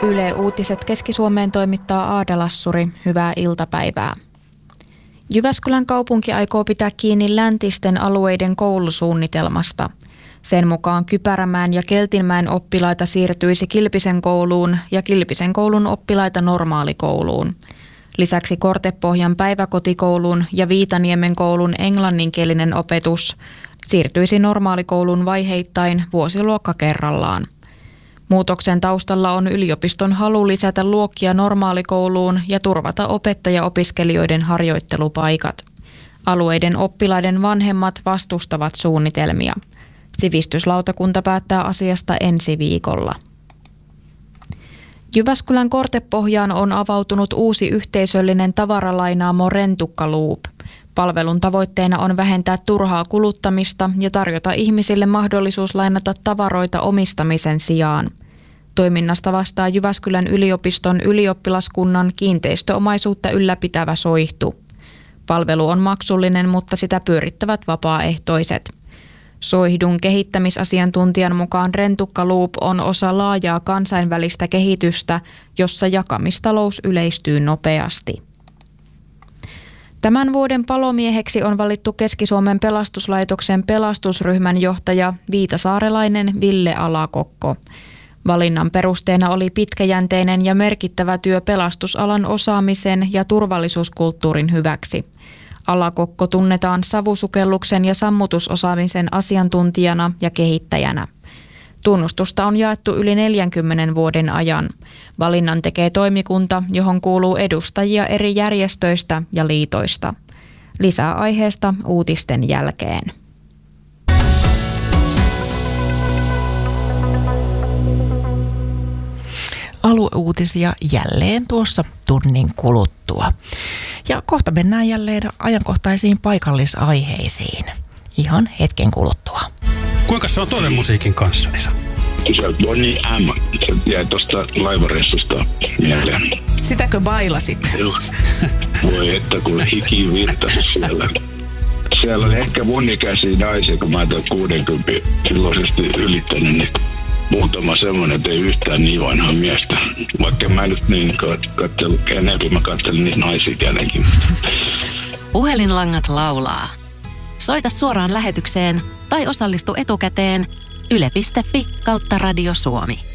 Yle Uutiset Keski-Suomeen toimittaa Aada Lassuri. Hyvää iltapäivää. Jyväskylän kaupunki aikoo pitää kiinni läntisten alueiden koulusuunnitelmasta. Sen mukaan Kypärämään ja Keltinmäen oppilaita siirtyisi Kilpisen kouluun ja Kilpisen koulun oppilaita normaalikouluun. Lisäksi Kortepohjan päiväkotikoulun ja Viitaniemen koulun englanninkielinen opetus siirtyisi normaalikouluun vaiheittain vuosiluokka kerrallaan. Muutoksen taustalla on yliopiston halu lisätä luokkia normaalikouluun ja turvata opettaja-opiskelijoiden harjoittelupaikat. Alueiden oppilaiden vanhemmat vastustavat suunnitelmia. Sivistyslautakunta päättää asiasta ensi viikolla. Jyväskylän Kortepohjaan on avautunut uusi yhteisöllinen tavaralainaamo Rentukka Loop. Palvelun tavoitteena on vähentää turhaa kuluttamista ja tarjota ihmisille mahdollisuus lainata tavaroita omistamisen sijaan. Toiminnasta vastaa Jyväskylän yliopiston ylioppilaskunnan kiinteistöomaisuutta ylläpitävä Soihtu. Palvelu on maksullinen, mutta sitä pyörittävät vapaaehtoiset. Soihdun kehittämisasiantuntijan mukaan Rentukka Loop on osa laajaa kansainvälistä kehitystä, jossa jakamistalous yleistyy nopeasti. Tämän vuoden palomieheksi on valittu Keski-Suomen pelastuslaitoksen pelastusryhmän johtaja viitasaarelainen Ville Alakokko. Valinnan perusteena oli pitkäjänteinen ja merkittävä työ pelastusalan osaamisen ja turvallisuuskulttuurin hyväksi. Alakokko tunnetaan savusukelluksen ja sammutusosaamisen asiantuntijana ja kehittäjänä. Tunnustusta on jaettu yli 40 vuoden ajan. Valinnan tekee toimikunta, johon kuuluu edustajia eri järjestöistä ja liitoista. Lisää aiheesta uutisten jälkeen. Alueuutisia jälleen tuossa tunnin kuluttua. Ja kohta mennään jälleen ajankohtaisiin paikallisaiheisiin. Ihan hetken kuluttua. Kuinka se on toinen musiikin kanssa, Lisa? Se on Bonnie M. Se jäi tuosta laivareissusta mieleen. Sitäkö bailasit? Voi että kun hiki virtasi siellä. Siellä oli ehkä mun ikäisiä naisia, kun mä toin 60 silloisesti ylittänyt, niin muutama semmoinen, että ei yhtään niin vanhaa miestä. Vaikka mä nyt niin katselin, enemmän mä katselin niitä naisia tietenkin. Puhelinlangat laulaa. Soita suoraan lähetykseen tai osallistu etukäteen yle.fi/Radio Suomi.